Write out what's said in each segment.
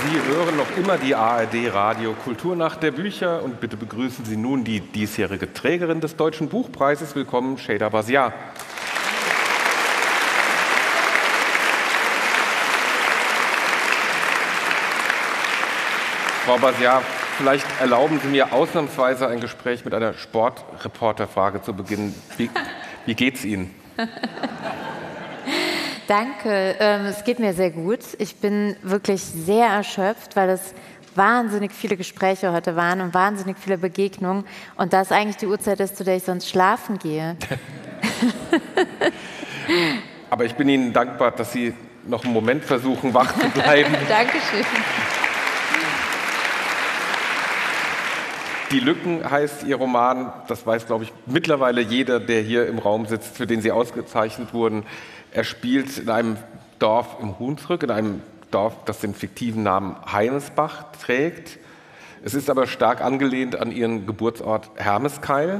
Sie hören noch immer die ARD Radio Kulturnacht der Bücher und bitte begrüßen Sie nun die diesjährige Trägerin des Deutschen Buchpreises. Willkommen, Şeyda Bazia. Frau Bazia, vielleicht erlauben Sie mir ausnahmsweise ein Gespräch mit einer Sportreporterfrage zu beginnen. Wie geht's Ihnen? Danke, es geht mir sehr gut. Ich bin wirklich sehr erschöpft, weil es wahnsinnig viele Gespräche heute waren und wahnsinnig viele Begegnungen. Und das eigentlich die Uhrzeit ist, zu der ich sonst schlafen gehe. Aber ich bin Ihnen dankbar, dass Sie noch einen Moment versuchen, wach zu bleiben. Dankeschön. Die Lücken heißt Ihr Roman, das weiß, glaube ich, mittlerweile jeder, der hier im Raum sitzt, für den Sie ausgezeichnet wurden. Er spielt in einem Dorf im Hunsrück, in einem Dorf, das den fiktiven Namen Heinesbach trägt. Es ist aber stark angelehnt an Ihren Geburtsort Hermeskeil.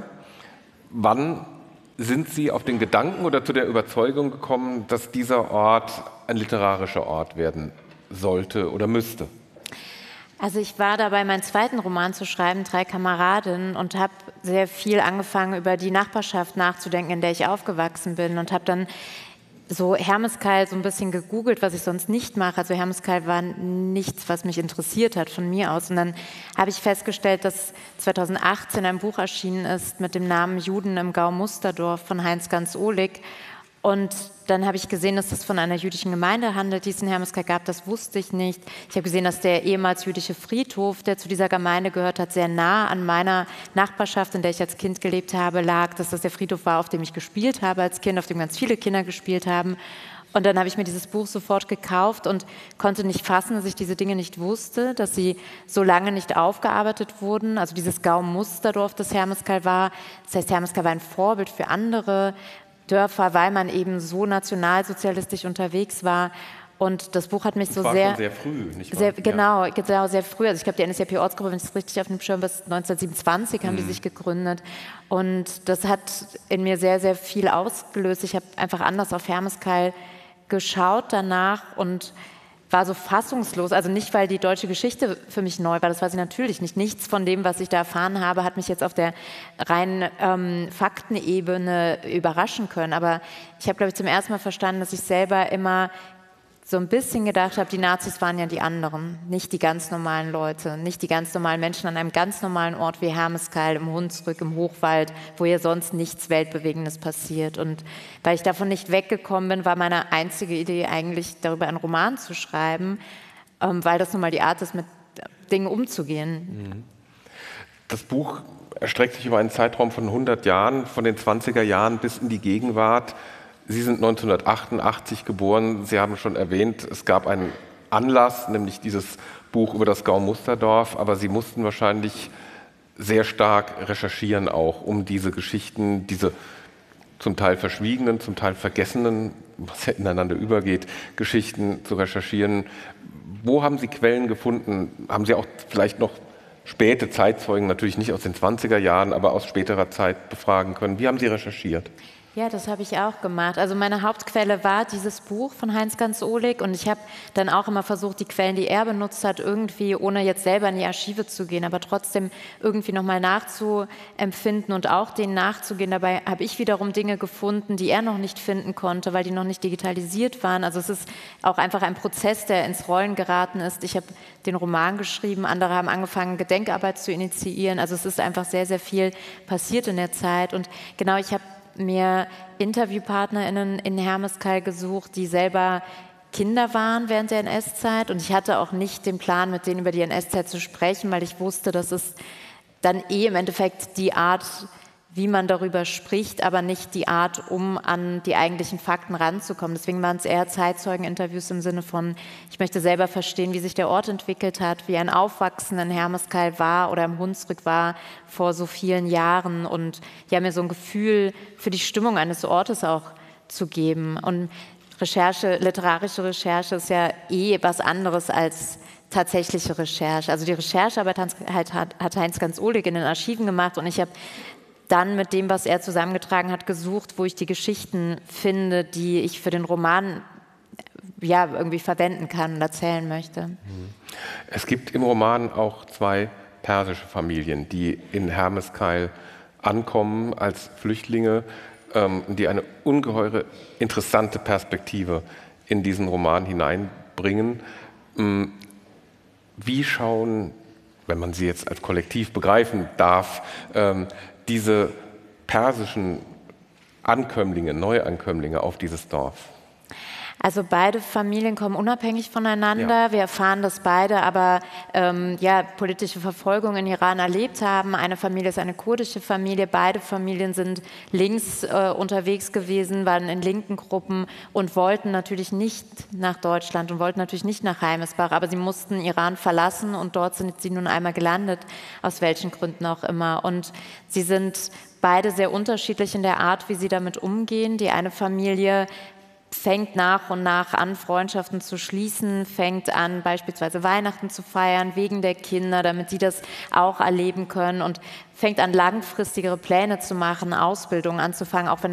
Wann sind Sie auf den Gedanken oder zu der Überzeugung gekommen, dass dieser Ort ein literarischer Ort werden sollte oder müsste? Also ich war dabei, meinen zweiten Roman zu schreiben, 3 Kameradinnen, und habe sehr viel angefangen, über die Nachbarschaft nachzudenken, in der ich aufgewachsen bin, und habe dann so Hermeskeil so ein bisschen gegoogelt, was ich sonst nicht mache. Also Hermeskeil war nichts, was mich interessiert hat von mir aus. Und dann habe ich festgestellt, dass 2018 ein Buch erschienen ist mit dem Namen Juden im Gau Musterdorf von Heinz Ganz-Ohlig. Und dann habe ich gesehen, dass das von einer jüdischen Gemeinde handelt, die es in Hermeskeil gab. Das wusste ich nicht. Ich habe gesehen, dass der ehemals jüdische Friedhof, der zu dieser Gemeinde gehört hat, sehr nah an meiner Nachbarschaft, in der ich als Kind gelebt habe, lag. Dass das der Friedhof war, auf dem ich gespielt habe als Kind, auf dem ganz viele Kinder gespielt haben. Und dann habe ich mir dieses Buch sofort gekauft und konnte nicht fassen, dass ich diese Dinge nicht wusste, dass sie so lange nicht aufgearbeitet wurden. Also dieses Gau Musterdorf, das Hermeskeil war. Das heißt, Hermeskeil war ein Vorbild für andere Dörfer, weil man eben so nationalsozialistisch unterwegs war. Und das Buch hat mich so war sehr... schon sehr früh, nicht wahr? Sehr, genau, sehr früh. Also ich glaube, die NSDAP-Ortsgruppe, wenn ich es richtig auf dem Schirm habe, 1927 haben die sich gegründet. Und das hat in mir sehr, sehr viel ausgelöst. Ich habe einfach anders auf Hermeskeil geschaut danach und war so fassungslos, also nicht, weil die deutsche Geschichte für mich neu war, das war sie natürlich nicht. Nichts von dem, was ich da erfahren habe, hat mich jetzt auf der reinen Faktenebene überraschen können. Aber ich habe, glaube ich, zum ersten Mal verstanden, dass ich selber immer so ein bisschen gedacht habe, die Nazis waren ja die anderen, nicht die ganz normalen Leute, nicht die ganz normalen Menschen an einem ganz normalen Ort wie Hermeskeil, im Hunsrück, im Hochwald, wo ja sonst nichts Weltbewegendes passiert. Und weil ich davon nicht weggekommen bin, war meine einzige Idee eigentlich, darüber einen Roman zu schreiben, weil das nun mal die Art ist, mit Dingen umzugehen. Das Buch erstreckt sich über einen Zeitraum von 100 Jahren, von den 20er Jahren bis in die Gegenwart. Sie sind 1988 geboren. Sie haben schon erwähnt, es gab einen Anlass, nämlich dieses Buch über das Gau Musterdorf. Aber Sie mussten wahrscheinlich sehr stark recherchieren auch, um diese Geschichten, diese zum Teil verschwiegenen, zum Teil vergessenen, was ja ineinander übergeht, Geschichten zu recherchieren. Wo haben Sie Quellen gefunden? Haben Sie auch vielleicht noch späte Zeitzeugen, natürlich nicht aus den 20er Jahren, aber aus späterer Zeit befragen können? Wie haben Sie recherchiert? Ja, das habe ich auch gemacht. Also meine Hauptquelle war dieses Buch von Heinz Ganz-Ohlig, und ich habe dann auch immer versucht, die Quellen, die er benutzt hat, irgendwie, ohne jetzt selber in die Archive zu gehen, aber trotzdem irgendwie nochmal nachzuempfinden und auch denen nachzugehen. Dabei habe ich wiederum Dinge gefunden, die er noch nicht finden konnte, weil die noch nicht digitalisiert waren. Also es ist auch einfach ein Prozess, der ins Rollen geraten ist. Ich habe den Roman geschrieben, andere haben angefangen, Gedenkarbeit zu initiieren. Also es ist einfach sehr, sehr viel passiert in der Zeit. Und genau, ich habe mir InterviewpartnerInnen in Hermeskeil gesucht, die selber Kinder waren während der NS-Zeit, und ich hatte auch nicht den Plan, mit denen über die NS-Zeit zu sprechen, weil ich wusste, dass es dann im Endeffekt die Art, wie man darüber spricht, aber nicht die Art, um an die eigentlichen Fakten ranzukommen. Deswegen waren es eher Zeitzeugeninterviews im Sinne von, ich möchte selber verstehen, wie sich der Ort entwickelt hat, wie ein Aufwachsen in Hermeskeil war oder im Hunsrück war vor so vielen Jahren, und ja, mir so ein Gefühl für die Stimmung eines Ortes auch zu geben. Und Recherche, literarische Recherche ist ja was anderes als tatsächliche Recherche. Also die Recherchearbeit hat Heinz Ganz-Ohlig in den Archiven gemacht, und ich habe dann mit dem, was er zusammengetragen hat, gesucht, wo ich die Geschichten finde, die ich für den Roman ja, irgendwie verwenden kann und erzählen möchte. Es gibt im Roman auch 2 persische Familien, die in Hermeskeil ankommen als Flüchtlinge, die eine ungeheure interessante Perspektive in diesen Roman hineinbringen. Wie schauen, wenn man sie jetzt als Kollektiv begreifen darf, diese persischen Ankömmlinge, Neuankömmlinge auf dieses Dorf? Also beide Familien kommen unabhängig voneinander. Ja. Wir erfahren, dass beide aber politische Verfolgung in Iran erlebt haben. Eine Familie ist eine kurdische Familie. Beide Familien sind links unterwegs gewesen, waren in linken Gruppen und wollten natürlich nicht nach Deutschland und wollten natürlich nicht nach Heimesbach. Aber sie mussten Iran verlassen und dort sind sie nun einmal gelandet, aus welchen Gründen auch immer. Und sie sind beide sehr unterschiedlich in der Art, wie sie damit umgehen. Die eine Familie fängt nach und nach an, Freundschaften zu schließen, fängt an, beispielsweise Weihnachten zu feiern, wegen der Kinder, damit sie das auch erleben können und fängt an, langfristigere Pläne zu machen, Ausbildungen anzufangen, auch wenn